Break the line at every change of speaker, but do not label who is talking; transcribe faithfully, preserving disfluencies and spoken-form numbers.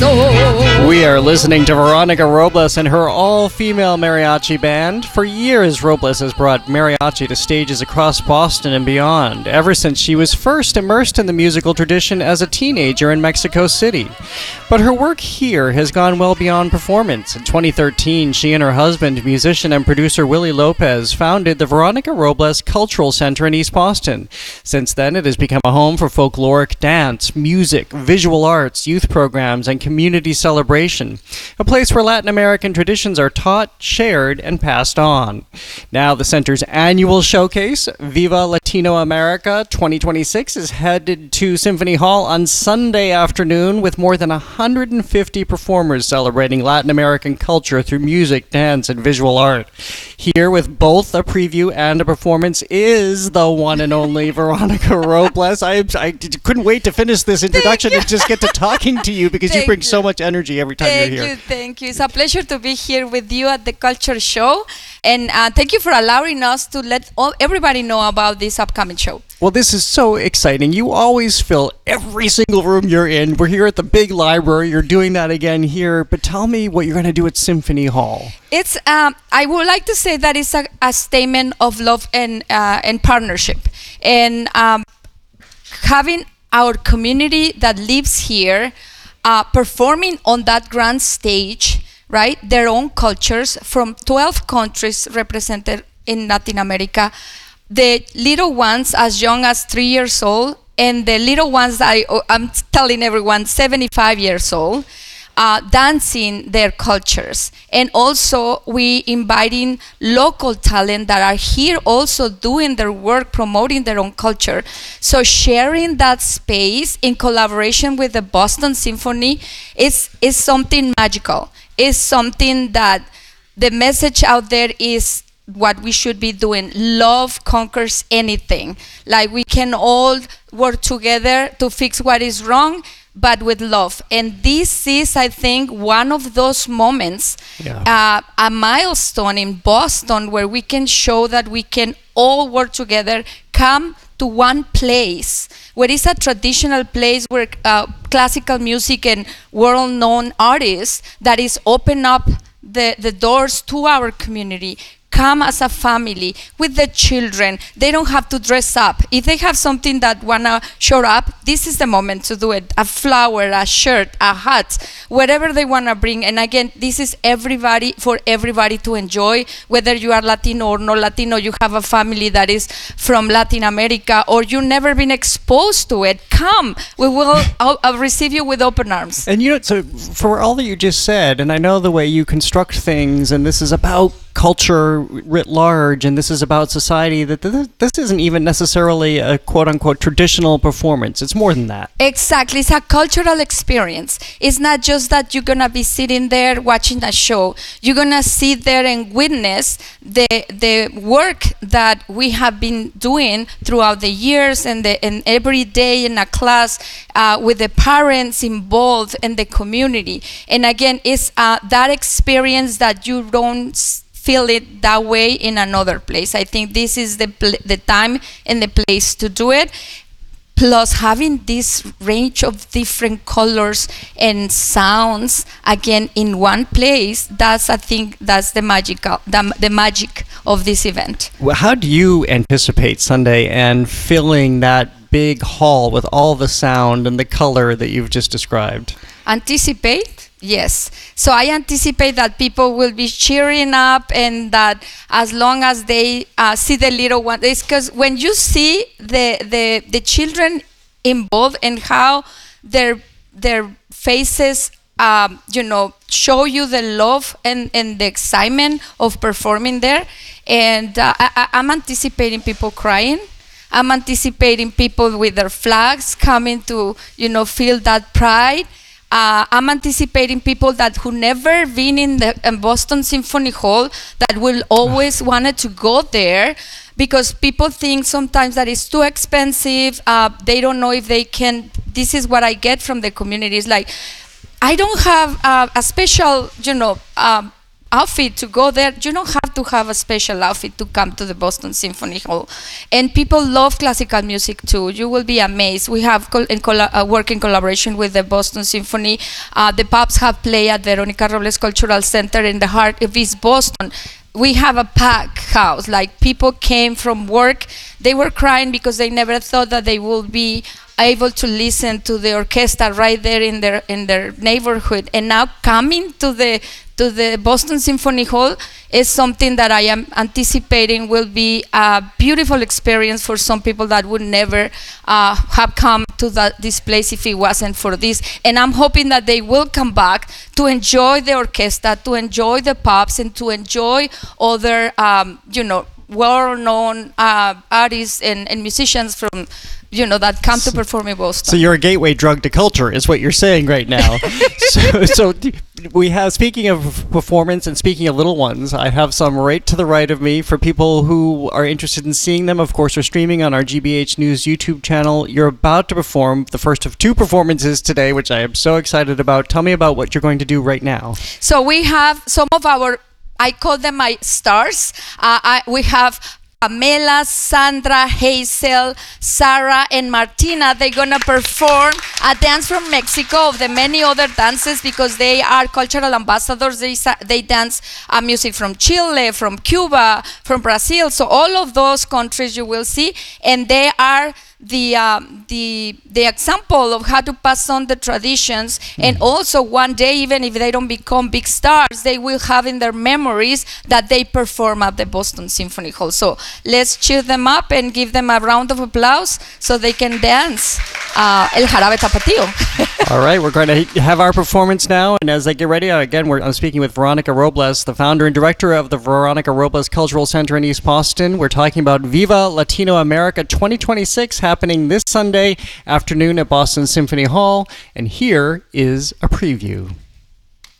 soul.
We are listening to Veronica Robles and her all-female mariachi band. For years, Robles has brought mariachi to stages across Boston and beyond, ever since she was first immersed in the musical tradition as a teenager in Mexico City. But her work here has gone well beyond performance. In twenty thirteen, she and her husband, musician and producer Willie Lopez, founded the Veronica Robles Cultural Center in East Boston. Since then, it has become a home for folkloric dance, music, visual arts, youth programs, and community celebration, a place where Latin American traditions are taught, shared, and passed on. Now, the center's annual showcase, Viva Latino America twenty twenty-six, is headed to Symphony Hall on Sunday afternoon with more than one hundred fifty performers celebrating Latin American culture through music, dance, and visual art. Here with both a preview and a performance is the one and only Veronica Robles. I, I couldn't wait to finish this introduction and just get to talking to you because
Thank
you bring
you.
so much energy every time
Thank
you're here.
you, thank you. It's a pleasure to be here with you at the Culture Show. And uh, thank you for allowing us to let all everybody know about this upcoming show.
Well, this is so exciting. You always fill every single room you're in. We're here at the big library. You're doing that again here. But tell me what you're going to do at Symphony Hall.
It's. Um, I would like to say that it's a, a statement of love and uh, and partnership, and um, having our community that lives here uh, performing on that grand stage, right? Their own cultures from twelve countries represented in Latin America. The little ones as young as three years old, and the little ones that I, oh, I'm telling everyone, seventy-five years old, uh, dancing their cultures. And also we inviting local talent that are here also doing their work, promoting their own culture. So sharing that space in collaboration with the Boston Symphony is, is something magical. It's something that the message out there is what we should be doing. Love conquers anything. Like we can all work together to fix what is wrong, but with love. And this is, I think, one of those moments,
Yeah.
uh, a milestone in Boston where we can show that we can all work together, come to one place where it's a traditional place where uh, classical music and world-known artists that is open up the, the doors to our community. Come as a family with the children. They don't have to dress up. If they have something that wanna show up, this is the moment to do it. A flower, a shirt, a hat, whatever they wanna bring. And again, this is everybody, for everybody to enjoy, whether you are Latino or not Latino, you have a family that is from Latin America, or you've never been exposed to it. Come, we will I'll, I'll receive you with open arms.
And you know, so for all that you just said, and I know the way you construct things, and this is about culture writ large, and this is about society, that th- this isn't even necessarily a quote-unquote traditional performance. It's more than that.
Exactly. It's a cultural experience. It's not just that you're going to be sitting there watching a show. You're going to sit there and witness the the work that we have been doing throughout the years, and, the, and every day in a class uh, with the parents involved and the community. And again, it's uh, that experience that you don't feel it that way in another place. I think this is the pl- the time and the place to do it. Plus having this range of different colors and sounds again in one place, that's I think that's the magical the, the magic of this event.
Well, how do you anticipate Sunday and filling that big hall with all the sound and the color that you've just described?
Anticipate? Yes. So I anticipate that people will be cheering up, and that as long as they uh, see the little one, it's because when you see the, the the children involved and how their their faces, um, you know, show you the love and, and the excitement of performing there, and uh, I, I'm anticipating people crying. I'm anticipating people with their flags coming to, you know, feel that pride. Uh, I'm anticipating people that who never been in the in Boston Symphony Hall, that will always wanted to go there, because people think sometimes that it's too expensive. Uh, they don't know if they can. This is what I get from the community. It's like, I don't have uh, a special, you know, um, outfit to go there. You don't have to have a special outfit to come to the Boston Symphony Hall. And people love classical music too. You will be amazed. We have col- in colla- uh, work in collaboration with the Boston Symphony. Uh, the Pops have played at Veronica Robles Cultural Center in the heart of East Boston. We have a packed house. Like, people came from work, they were crying because they never thought that they would be able to listen to the orchestra right there in their in their neighborhood. And now coming to the to the Boston Symphony Hall is something that I am anticipating will be a beautiful experience for some people that would never uh, have come to that, this place if it wasn't for this. And I'm hoping that they will come back to enjoy the orchestra, to enjoy the Pops, and to enjoy other, um, you know, well-known uh, artists and, and musicians from, you know, that come to perform in Boston.
So you're a gateway drug to culture, is what you're saying right now. so, so we have, speaking of performance and speaking of little ones, I have some right to the right of me for people who are interested in seeing them. Of course, we're streaming on our G B H News YouTube channel. You're about to perform the first of two performances today, which I am so excited about. Tell me about what you're going to do right now.
So we have some of our, I call them my stars. Uh, I, we have Pamela, Sandra, Hazel, Sarah, and Martina. They're gonna perform a dance from Mexico of the many other dances because they are cultural ambassadors. They they dance uh, music from Chile, from Cuba, from Brazil. So all of those countries you will see, and they are the um, the the example of how to pass on the traditions. Mm. And also one day, even if they don't become big stars, they will have in their memories that they perform at the Boston Symphony Hall. So let's cheer them up and give them a round of applause so they can dance uh, El Jarabe Tapatío.
All right, we're going to have our performance now, and as they get ready, again, we're, I'm speaking with Veronica Robles, the founder and director of the Veronica Robles Cultural Center in East Boston. We're talking about Viva Latino America twenty twenty-six, happening this Sunday afternoon at Boston Symphony Hall, and here is a preview.